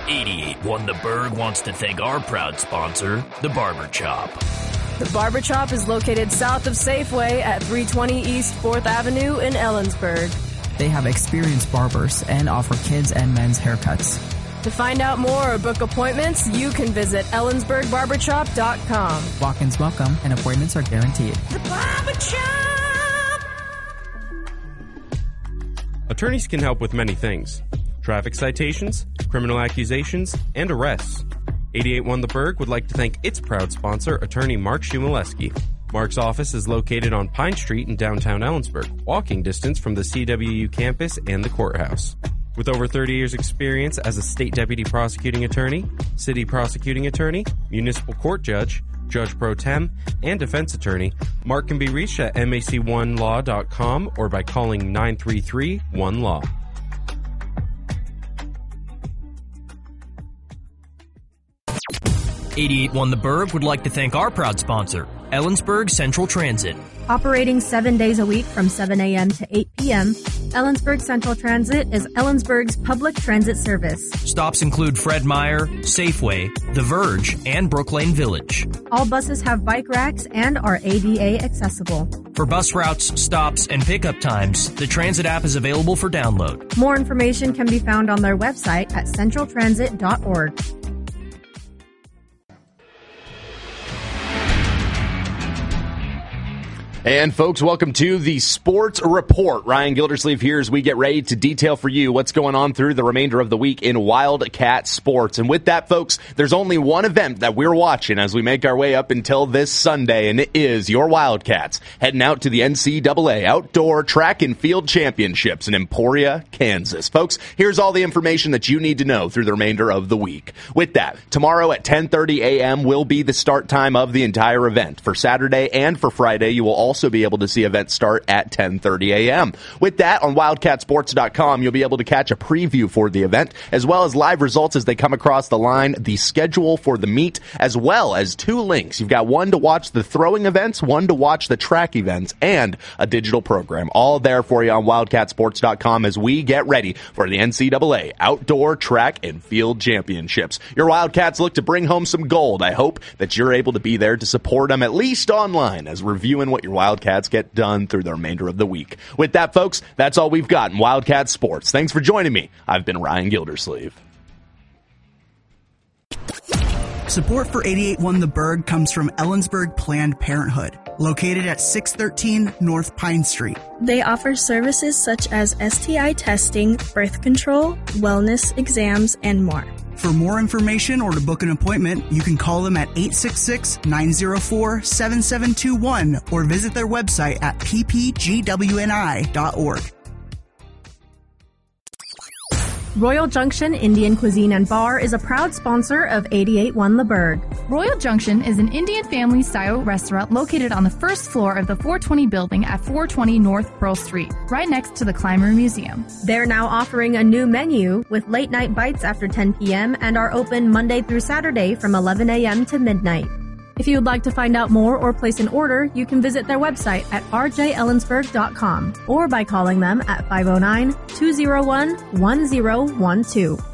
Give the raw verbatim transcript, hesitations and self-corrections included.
eighty-eight one The Berg wants to thank our proud sponsor, The Barber Chop. The Barber Chop is located south of Safeway at three twenty East fourth Avenue in Ellensburg. They have experienced barbers and offer kids and men's haircuts. To find out more or book appointments, you can visit ellensburg barber chop dot com. Walk-ins welcome and appointments are guaranteed. The Barber Chop! Attorneys can help with many things. Traffic citations, criminal accusations, and arrests. eighty-eight one The Berg would like to thank its proud sponsor, attorney Mark Shumalesky. Mark's office is located on Pine Street in downtown Ellensburg, walking distance from the C W U campus and the courthouse. With over thirty years experience as a state deputy prosecuting attorney, city prosecuting attorney, municipal court judge, judge pro tem, and defense attorney, Mark can be reached at M A C one law dot com or by calling nine three three one law. eighty-eight one The Berg would like to thank our proud sponsor, Ellensburg Central Transit. Operating seven days a week from seven a.m. to eight p.m., Ellensburg Central Transit is Ellensburg's public transit service. Stops include Fred Meyer, Safeway, The Verge, and Brooklane Village. All buses have bike racks and are A D A accessible. For bus routes, stops, and pickup times, the transit app is available for download. More information can be found on their website at central transit dot org. And folks, welcome to the Sports Report. Ryan Gildersleeve here as we get ready to detail for you what's going on through the remainder of the week in Wildcat sports. And with that, folks, there's only one event that we're watching as we make our way up until this Sunday, and it is your Wildcats heading out to the N C double A Outdoor Track and Field Championships in Emporia, Kansas. Folks, here's all the information that you need to know through the remainder of the week. With that, tomorrow at ten thirty a.m. will be the start time of the entire event. For Saturday and for Friday, you will also also be able to see events start at ten thirty a.m. With that, on wildcat sports dot com, you'll be able to catch a preview for the event, as well as live results as they come across the line, the schedule for the meet, as well as two links. You've got one to watch the throwing events, one to watch the track events, and a digital program. All there for you on wildcat sports dot com as we get ready for the N C double A Outdoor Track and Field Championships. Your Wildcats look to bring home some gold. I hope that you're able to be there to support them, at least online, as we're viewing what your Wildcats get done through the remainder of the week. With that, folks, that's all we've got in Wildcat Sports. Thanks for joining me. I've been Ryan Gildersleeve. Support for eighty-eight one The Berg comes from Ellensburg Planned Parenthood, located at six thirteen North Pine Street. They offer services such as S T I testing, birth control, wellness exams, and more. For more information or to book an appointment, you can call them at eight six six, nine zero four, seven seven two one or visit their website at p p g w n i dot org. Royal Junction Indian Cuisine and Bar is a proud sponsor of eighty-eight one The Berg. Royal Junction is an Indian family-style restaurant located on the first floor of the four twenty building at four twenty North Pearl Street, right next to the Clymer Museum. They're now offering a new menu with late-night bites after ten p.m. and are open Monday through Saturday from eleven a.m. to midnight. If you would like to find out more or place an order, you can visit their website at r j ellensburg dot com or by calling them at five oh nine, two oh one, one oh one two.